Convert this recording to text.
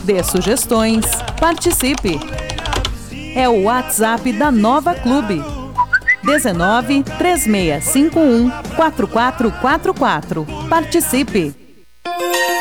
dê sugestões, participe. É o WhatsApp da Nova Clube. 19 3651 4444. Participe!